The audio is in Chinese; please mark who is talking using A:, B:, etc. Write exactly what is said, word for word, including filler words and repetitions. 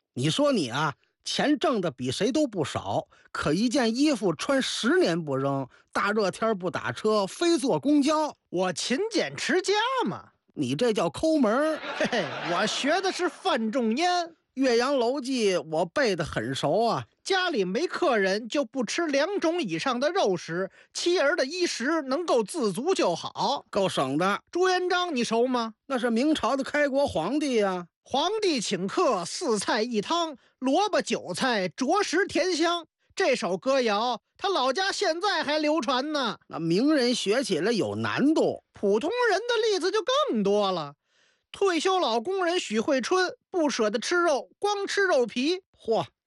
A: 你说你啊，钱挣的比谁都不少，可一件衣服穿十年不扔，大热天不打车，非坐公交。
B: 我勤俭持家嘛。
A: 你这叫抠门儿。
B: 嘿嘿，我学的是范仲淹。
A: 岳阳楼记我背得很熟啊。
B: 家里没客人就不吃两种以上的肉食，妻儿的衣食能够自足就好，
A: 够省的。
B: 朱元璋你熟吗？
A: 那是明朝的开国皇帝呀、啊。
B: 皇帝请客，四菜一汤，萝卜韭菜着实甜香。这首歌谣他老家现在还流传呢。
A: 那名人学起来有难度，
B: 普通人的例子就更多了。退休老工人许慧春不舍得吃肉，光吃肉皮。
A: 嚯，